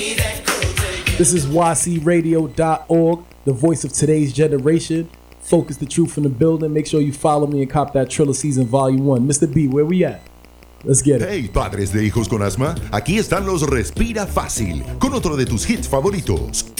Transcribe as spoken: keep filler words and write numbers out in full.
This is Y C radio dot org, the voice of today's generation. Focus the truth in the building. Make sure you follow me and cop that Triller Season Volume one. Mister B, where we at? Let's get it. Hey, padres de hijos con asma. Aquí están los Respira Fácil, con otro de tus hits favoritos.